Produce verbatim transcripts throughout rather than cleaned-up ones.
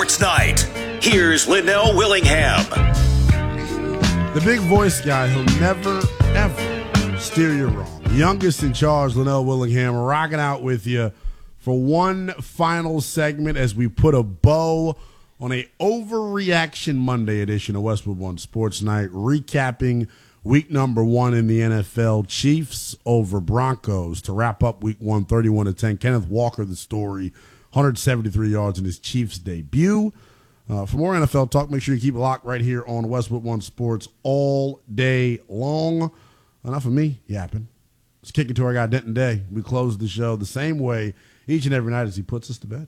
Sports Night. Here's Linnell Willingham. The big voice guy who'll never, ever steer you wrong. The youngest in charge, Linnell Willingham, rocking out with you for one final segment as we put a bow on a Overreaction Monday edition of Westwood One Sports Night, recapping week number one in the N F L. Chiefs over Broncos to wrap up week one, thirty-one to ten. Kenneth Walker, the story, one hundred seventy-three yards in his Chiefs debut. Uh, for more N F L talk, make sure you keep it locked right here on Westwood One Sports all day long. Enough of me yapping. Let's kick it to our guy, Denton Day. We close the show the same way each and every night as he puts us to bed.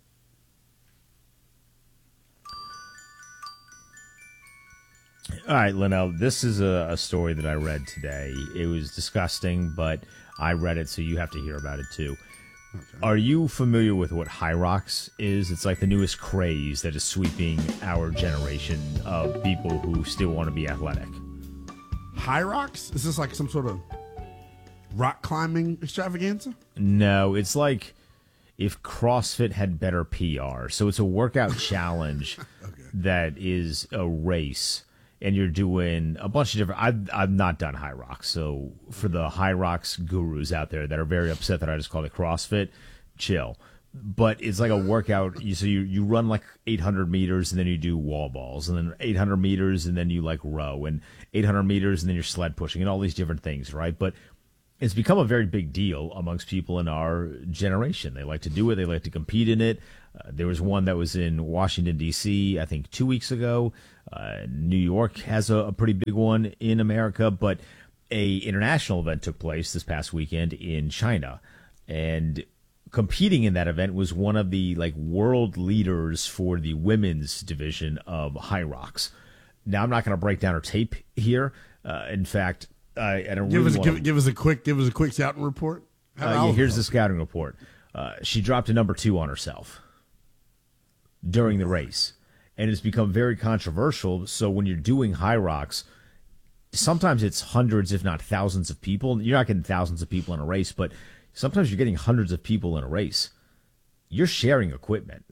All right, Linnell, this is a, a story that I read today. It was disgusting, but I read it, so you have to hear about it too. Okay. Are you familiar with what High Rocks is? It's like the newest craze that is sweeping our generation of people who still want to be athletic. High Rocks? Is this like some sort of rock climbing extravaganza? No, it's like if CrossFit had better P R. So it's a workout challenge okay. that is a race. And you're doing a bunch of different. I've I've not done High Rocks, so for the High Rocks gurus out there that are very upset that I just called it CrossFit, chill. But it's like a workout. You so you you run like eight hundred meters and then you do wall balls, and then eight hundred meters and then you like row, and eight hundred meters and then you're sled pushing, and all these different things, right? But it's become a very big deal amongst people in our generation. They like to do it. They like to compete in it. Uh, there was one that was in Washington, D C, I think two weeks ago. Uh, New York has a, a pretty big one in America, but a international event took place this past weekend in China. And competing in that event was one of the like world leaders for the women's division of High Rocks. Now, I'm not going to break down her tape here. Uh, in fact, I, I don't give really us give, give us a quick give us a quick scouting report. Uh, yeah, here's the scouting report. Uh, she dropped a number two on herself during the race, and it's become very controversial. So when you're doing High Rocks, sometimes it's hundreds, if not thousands, of people. You're not getting thousands of people in a race, but sometimes you're getting hundreds of people in a race. You're sharing equipment.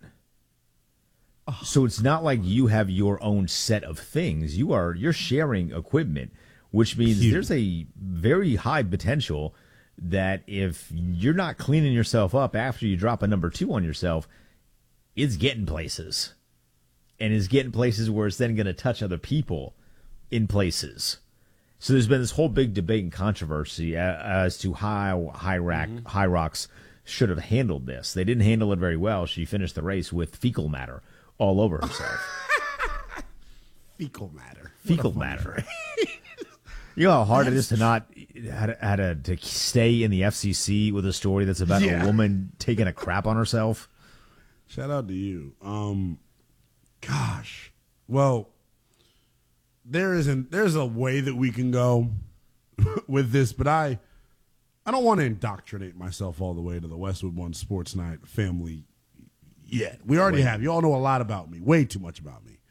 Oh. So it's not like you have your own set of things. You are you're sharing equipment, which means Huge. There's a very high potential that if you're not cleaning yourself up after you drop a number two on yourself, it's getting places. And is getting places where it's then going to touch other people in places. So there's been this whole big debate and controversy as to how High, Rack, mm-hmm. High Rocks should have handled this. They didn't handle it very well. She finished the race with fecal matter all over herself. Fecal matter. Fecal matter. You know how hard it is to not how to, how to, to stay in the F C C with a story that's about yeah. a woman taking a crap on herself? Shout out to you. Um, gosh. Well, there isn't there's a way that we can go with this, but I I don't want to indoctrinate myself all the way to the Westwood One Sports Night family yet. We already Wait. have. You all know a lot about me. Way too much about me.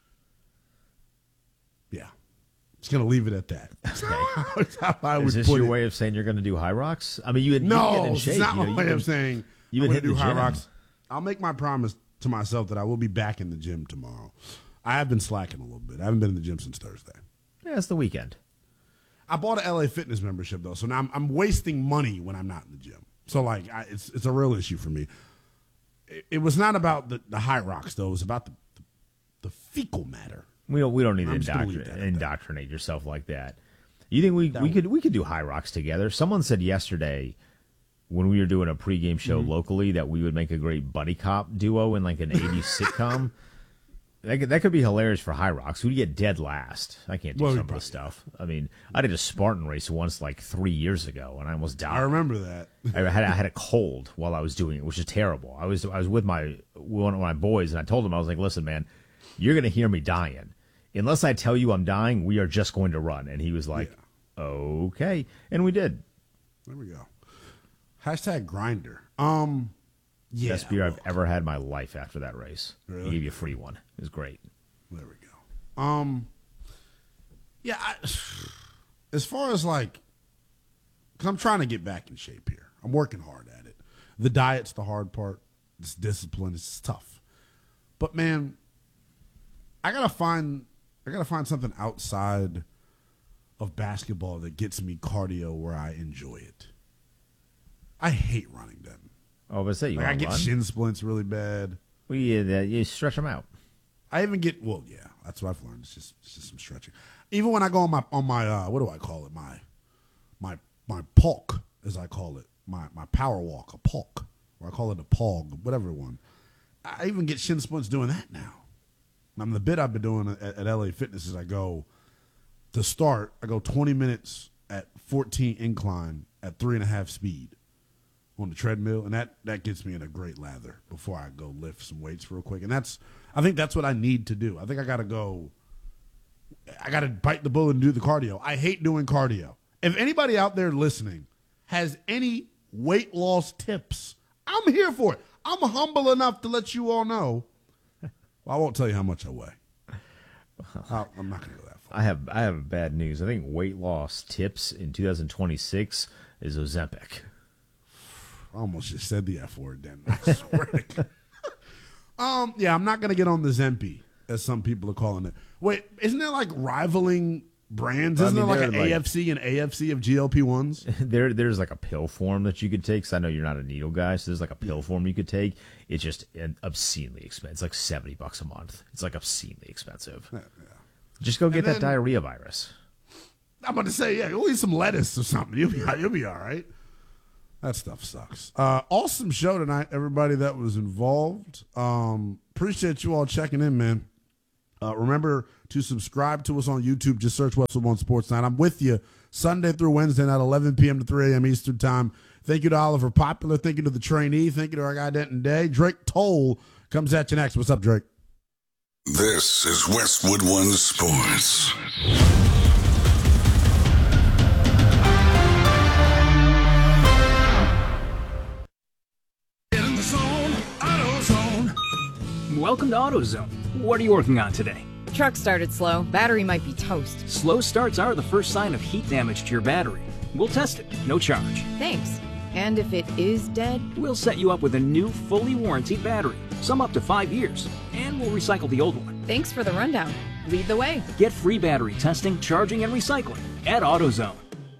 Yeah. Just going to leave it at that. Okay. how I would Is this your it. way of saying you're going to do High Rocks? I mean, you had No, in shape. it's not you my know, way been, of saying you've I'm been going to do High gym. Rocks. I'll make my promise to myself that I will be back in the gym tomorrow. I have been slacking a little bit. I haven't been in the gym since Thursday. Yeah, it's the weekend. I bought an L A Fitness membership, though, so now I'm, I'm wasting money when I'm not in the gym. So, like, I, it's it's a real issue for me. It, it was not about the, the High Rocks, though. It was about the, the, the fecal matter. We don't we don't need to indoctrinate, indoctrinate yourself like that. You think we, we could we could do High Rocks together? Someone said yesterday when we were doing a pregame show mm-hmm. locally that we would make a great buddy cop duo in like an eighties sitcom. That could, that could be hilarious for High Rocks. We'd get dead last. I can't do well, some of this stuff. I mean, I did a Spartan race once like three years ago, and I almost died. I remember that. I had I had a cold while I was doing it, which is terrible. I was I was with my one of my boys, and I told him, I was like, "Listen, man, you're going to hear me dying. Unless I tell you I'm dying, we are just going to run." And he was like, yeah. "Okay," and we did. There we go. Hashtag grinder. Um, yeah, best beer I've ever had in my life after that race. Really? He gave you a free one. It was great. There we go. Um, yeah, I, as far as like, because I'm trying to get back in shape here. I'm working hard at it. The diet's the hard part. It's discipline. It's tough. But, man, I gotta find I gotta find something outside of basketball that gets me cardio where I enjoy it. I hate running, then. Oh, but say you like I want to get run? shin splints really bad. Well, you, uh, you stretch them out. I even get well, yeah. That's what I've learned. It's just it's just some stretching. Even when I go on my on my uh, what do I call it? My my my pulk, as I call it. My my power walk, a pulk, or I call it a pog, whatever one. I even get shin splints doing that now. I mean, the bit I've been doing at, at L A Fitness is I go to start. I go twenty minutes at fourteen incline at three and a half speed on the treadmill, and that that gets me in a great lather before I go lift some weights real quick. And that's I think that's what I need to do. I think I got to go. I got to bite the bullet and do the cardio. I hate doing cardio. If anybody out there listening has any weight loss tips, I'm here for it. I'm humble enough to let you all know. Well, I won't tell you how much I weigh. I'll, I'm not going to go that far. I have I have bad news. I think weight loss tips in two thousand twenty-six is Ozempic. I almost just said the F word then. I swear to God. Um, yeah, I'm not going to get on the Zempi, as some people are calling it. Wait, isn't there like rivaling brands? Isn't I mean, there like an like, A F C and A F C of G L P ones? There, there's like a pill form that you could take. Because I know you're not a needle guy, so there's like a pill form you could take. It's just an obscenely expensive. It's like seventy bucks a month. It's like obscenely expensive. Yeah, yeah. Just go get And that then- diarrhea virus. I'm about to say, yeah, go eat some lettuce or something. You'll be, you'll be all right. That stuff sucks. Uh, awesome show tonight, everybody that was involved. Um, appreciate you all checking in, man. Uh, remember to subscribe to us on YouTube. Just search Westwood One Sports Night. I'm with you Sunday through Wednesday night, eleven p.m. to three a.m. Eastern Time. Thank you to Oliver Popular. Thank you to the trainee. Thank you to our guy Denton Day. Drake Toll comes at you next. What's up, Drake? This is Westwood One Sports. In the zone, AutoZone. Welcome to AutoZone. What are you working on today? Truck started slow. Battery might be toast. Slow starts are the first sign of heat damage to your battery. We'll test it, no charge. Thanks. And if it is dead? We'll set you up with a new, fully warranted battery, some up to five years, and we'll recycle the old one. Thanks for the rundown. Lead the way. Get free battery testing, charging, and recycling at AutoZone.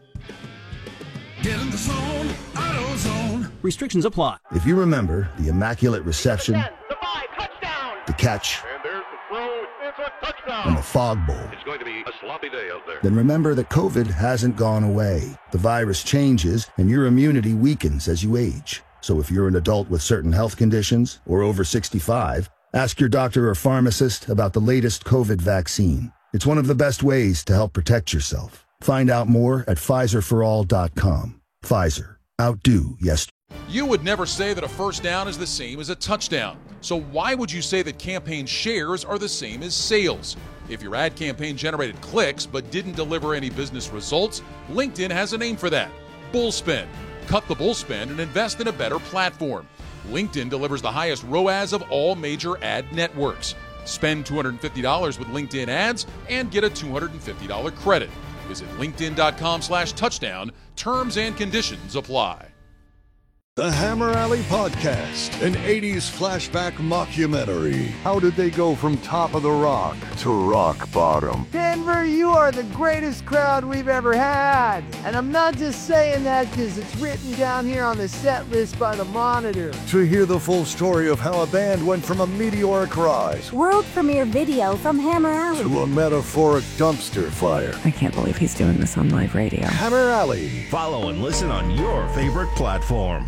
Get in the zone, AutoZone. Restrictions apply. If you remember the immaculate reception, The five, touchdown! the catch, And there's the throw. It's a touchdown. and the fog bowl, It's going to be a sloppy day out there. then remember that COVID hasn't gone away. The virus changes, and your immunity weakens as you age. So if you're an adult with certain health conditions or over sixty-five, ask your doctor or pharmacist about the latest COVID vaccine. It's one of the best ways to help protect yourself. Find out more at Pfizer for all dot com. Pfizer. Outdo yesterday. You would never say that a first down is the same as a touchdown. So why would you say that campaign shares are the same as sales? If your ad campaign generated clicks but didn't deliver any business results, LinkedIn has a name for that. Bullspend. Cut the bullspend and invest in a better platform. LinkedIn delivers the highest R O A S of all major ad networks. Spend two hundred fifty dollars with LinkedIn ads and get a two hundred fifty dollars credit. Visit linkedin.com slash touchdown. Terms and conditions apply. The Hammer Alley Podcast, an eighties flashback mockumentary. How did they go from top of the rock to rock bottom? Denver, you are the greatest crowd we've ever had. And I'm not just saying that because it's written down here on the set list by the Monitor. To hear the full story of how a band went from a meteoric rise World premiere video from Hammer Alley to a metaphoric dumpster fire. I can't believe he's doing this on live radio. Hammer Alley. Follow and listen on your favorite platform.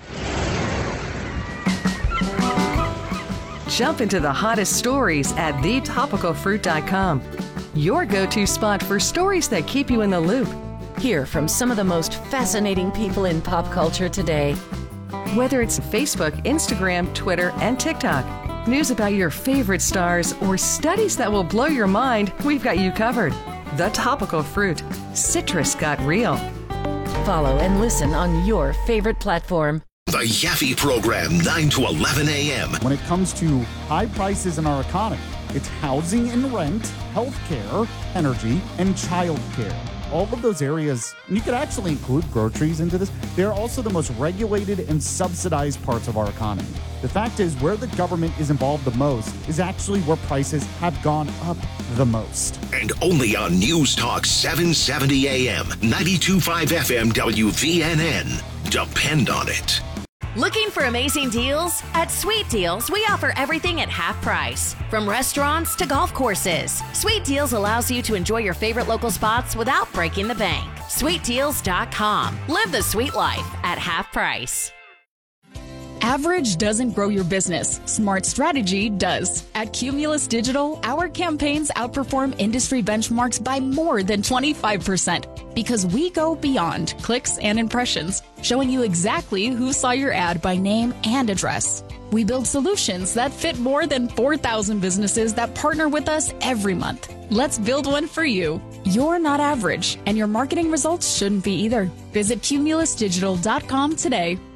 Jump into the hottest stories at the topical fruit dot com. Your go-to spot for stories that keep you in the loop. Hear from some of the most fascinating people in pop culture today. Whether it's Facebook, Instagram, Twitter, and TikTok, news about your favorite stars, or studies that will blow your mind, we've got you covered. The Topical Fruit. Citrus got real. Follow and listen on your favorite platform. The Yaffe Program, nine to eleven a.m. When it comes to high prices in our economy, it's housing and rent, health care, energy, and child care. all of those areas, and you could actually include groceries into this, they're also the most regulated and subsidized parts of our economy. The fact is, where the government is involved the most is actually where prices have gone up the most. And only on News Talk seven seventy A M, ninety-two point five F M W V N N. Depend on it. Looking for amazing deals? At Sweet Deals, we offer everything at half price. From restaurants to golf courses, Sweet Deals allows you to enjoy your favorite local spots without breaking the bank. sweet deals dot com. Live the sweet life at half price. Average doesn't grow your business. Smart strategy does. At Cumulus Digital, our campaigns outperform industry benchmarks by more than twenty-five percent because we go beyond clicks and impressions, showing you exactly who saw your ad by name and address. We build solutions that fit more than four thousand businesses that partner with us every month. Let's build one for you. You're not average, and your marketing results shouldn't be either. Visit cumulus digital dot com today